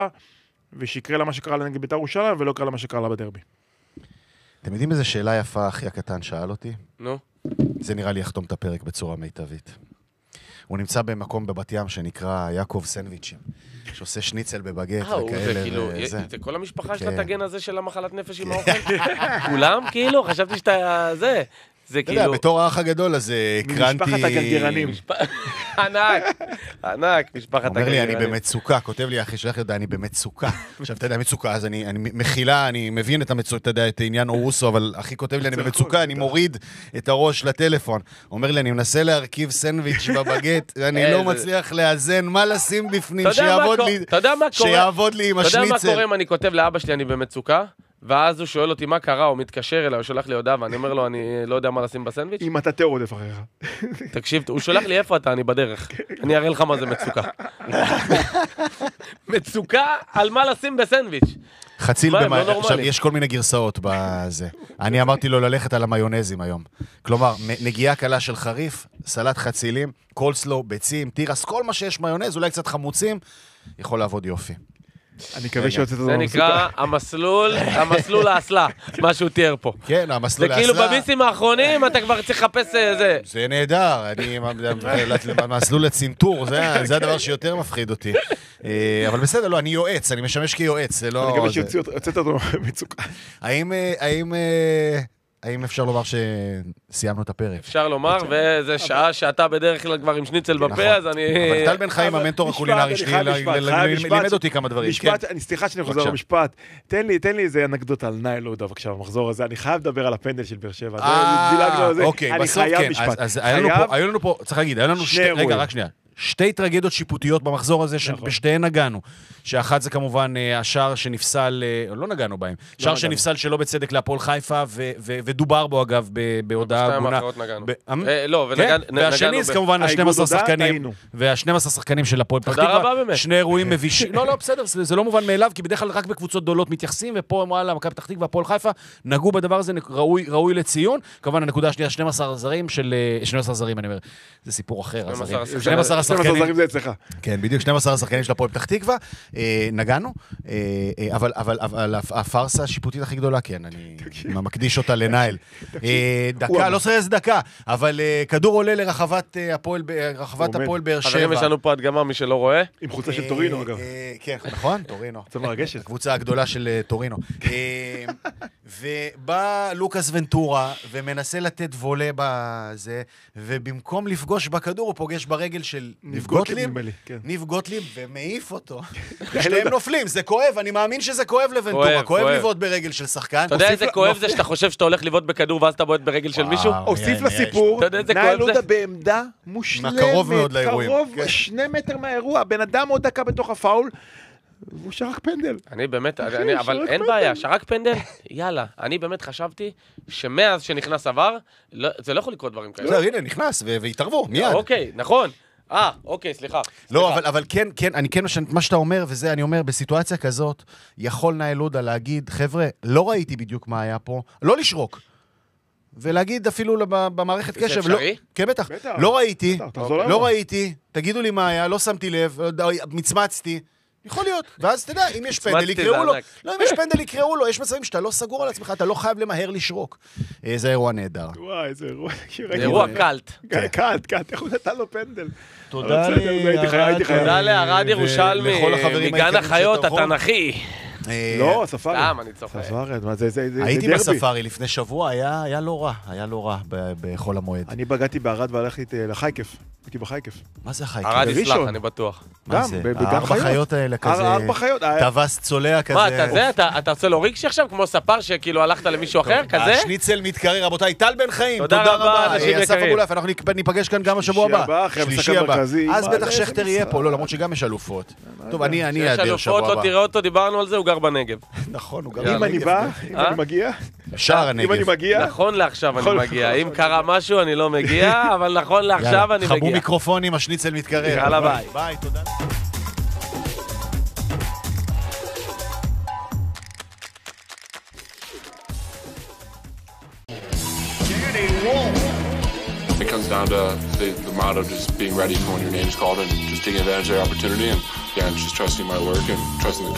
ושיקרה לה מה שקרה לה נגד בית"ר ירושלים, ולא קרה לה מה שקרה לה בדרבי. אתם יודעים איזה שאלה יפה אחי הקטן שאל אותי? נו. זה נראה לי יחתום את הפרק בצורה מיטבית. הוא נמצא במקום בבת ים שנקרא יעקב סנדוויצ'ים, שעושה שניצל בבגט וכאלה. זה כל המשפחה של התגן הזה של המחלת נפש עם האוכל? כולם כאילו? חשבתי שאתה זה. זה כאילו... אתה יודע, בתור האח הגדול הזה הקרנתי... משפחת הגלגרנים. ענק, ענק, משפחת הגלגרנים. אומר לי, אני במצוקה, כותב לי אחי, שלח יודע, אני במצוקה. עכשיו, אתה יודע, מצוקה, אז אני מחילה, אני מבין את המצוקה, אתה יודע, את העניין אורוסו, אבל אחי כותב לי, אני במצוקה, אני מוריד את הראש לטלפון. אומר לי, אני מנסה להרכיב סנדוויץ' בבגט, ואני לא מצליח לאזן מה לשים בפנים, שיעבוד לי עם השניצל. אתה יודע מה קורה אם אני כותב לאבא שלי, אני במצוקה? ואז הוא שואל אותי מה קרה, הוא מתקשר אליי, הוא שולח לי הודעה, ואני אומר לו, אני לא יודע מה לשים בסנדוויץ'. אם אתה תיאור עודף אחריך. תקשיב, הוא שולח לי איפה אתה, אני בדרך. אני אראה לך מה זה מצוקה. מצוקה על מה לשים בסנדוויץ'. חציל עכשיו, יש כל מיני גרסאות בזה. אני אמרתי לו ללכת על המיונזים היום. כלומר, נגיעה קלה של חריף, סלט חצילים, קולסלו, ביצים, תירס, כל מה שיש מיונז, אולי קצת חמוצים, יכול לעבוד יופי. אני מקווה שיוצאת את זה נקרא המסלול האסלה, מה שהוא תיאר פה. כן, המסלול האסלה. זה כאילו בביסים האחרונים אתה כבר צריך לחפש זה. זה נהדר, המסלול לצינטור, זה הדבר שיותר מפחיד אותי. אבל בסדר, לא, אני יועץ, אני משמש כיועץ. אני מקווה שיוצאת אותו מצוקה. האם אפשר לומר שסיימנו את הפרק? אפשר לומר, וזה שעה שאתה בדרך כלל כבר עם שניצל בפה, אז אני... אבל טל בן חיים, המנטור הקולינרי שלי, לימד אותי כמה דברים. סליחה שאני חוזר למשפט. תן לי איזה אנקדוטה על ניל לודה, בבקשה, במחזור הזה. אני חייב לדבר על הפנדל של באר שבע. אוקיי, בסוף כן. אז היו לנו פה, צריך להגיד, היו לנו רגע, רק שנייה. שתי טרגדיות שיפוטיות במחזור הזה, שבשתיהן נגענו. שאחת זה כמובן השער שנפסל, לא נגענו בהם, שער שנפסל שלא בצדק להפועל חיפה, ודובר בו אגב בהודעה הגונה. והשני זה כמובן ה-12 שחקנים, וה-12 שחקנים של הפועל פתח תקווה, שני אירועים מבישים. לא, בסדר, זה לא מובן מאליו, כי בדרך כלל רק בקבוצות גדולות מתייחסים, ופה וואלה, מכבי פתח תקווה והפועל חיפה נגעו בדבר הזה, ראוי לציון. כמובן הנקודה השנייה, 12 זרים, אני אומר, זה סיפור אחר. 12 זרים זה אצלך. כן, בדיוק 12 השחקנים של הפועל פתח תקווה, נגענו, אבל הפרסה השיפוטית הכי גדולה, כן, אני מקדיש אותה לנייל. דקה, לא צריך איזה דקה, אבל כדור עולה לרחבת הפועל באר שבע. חברים, יש לנו פה הדגמה, מי שלא רואה. עם חולצה של טורינו, אגב. כן, נכון, טורינו. זה מרגשת. הקבוצה הגדולה של טורינו. ובא לוקאס ונטורה, ומנסה לתת וולה בזה, ובמקום לפגוש בכדור, הוא פוגש ברגל של ניב גוטליב, ומעיף אותו. שניהם נופלים, זה כואב, אני מאמין שזה כואב לוונטורה, כואב לבעוט ברגל של שחקן. אתה יודע איזה כואב זה שאתה חושב שאתה הולך לבעוט בכדור, ואז אתה בועט ברגל של מישהו? הוסיף לסיפור, נייל לודה בעמדה מושלמת, קרוב 2 מטר מהאירוע, בן אדם עוד דקה בתוך הפאול, והוא שרק פנדל. אני באמת, אבל אין בעיה, שרק פנדל, יאללה. אני באמת חשבתי שמאז שנכנס עבר, זה לא יכול לקרות דברים כאלה. הנה, נכנס והתערבו, מיד. אוקיי, נכון. אוקיי, סליחה. לא, אבל כן, אני כן, מה שאתה אומר, וזה אני אומר, בסיטואציה כזאת, יכול נייל לודה להגיד, חבר'ה, לא ראיתי בדיוק מה היה פה, לא לשרוק. ולהגיד אפילו במערכת קשב. זה אפשרי? כן, בטח. לא ראיתי, תגידו לי מה היה, לא שמתי לב, מצמצתי. יכול להיות, ואז אתה יודע, אם יש פנדל יקראו לו, לא, אם יש פנדל יקראו לו, יש מצבים שאתה לא סגור על עצמך, אתה לא חייב למהר לשרוק. זה אירוע נהדר. וואי, איזה אירוע. זה אירוע קלט. קלט, איך הוא נתן לו פנדל? תודה לערד ירושלמי, מגן החיות התנ"כי. לא, ספארי. אני צוחק. הייתי בספארי לפני שבוע, היה לא רע בחול המועד. אני בגעתי בערד והלכתי לחייקף. הייתי בחייקף. מה זה החייקף? ערד יסלח, אני בטוח. מה זה? הארבע חיות האלה כזה. טווס צולע כזה. מה, אתה עושה לו רגשי עכשיו, כמו ספר שכאילו הלכת למישהו אחר, כזה? השניצל מתקרר, רבותיי. טל בן חיים, תודה רבה. אסף אבולעף, אנחנו ניפגש כאן גם השבוע הבא. שלישי הבא. אז בטח שכתר יהיה פה, לא, למרות שגם יש אלופות. טוב, אני אעדר שבוע הבא. לא תראה אותו, דיברנו על זה, הוא גר בנגב. נכון, הוא גר בנגב. אם אני בא, אם אני מגיע. שער הנגב. אם אני מגיע. נכון לעכשיו אני מגיע. אם קרה משהו אני לא מגיע, אבל נכון לעכשיו אני מגיע. חבו מיקרופונים, השניצל מתקרר. יאללה, ביי. ביי, תודה. It comes down to the motto just being ready for when your name's called and just taking advantage of the opportunity and just trusting my work and trusting the